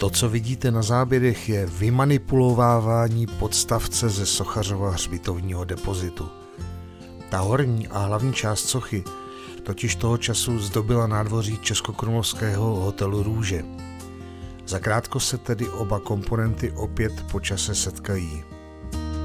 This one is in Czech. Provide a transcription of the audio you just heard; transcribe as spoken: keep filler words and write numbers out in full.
To, co vidíte na záběrech, je vymanipulovávání podstavce ze Sochařova hřbitovního depozitu. Ta horní a hlavní část sochy totiž toho času zdobila nádvoří českokrumlovského hotelu Růže. Zakrátko se tedy oba komponenty opět po čase setkají.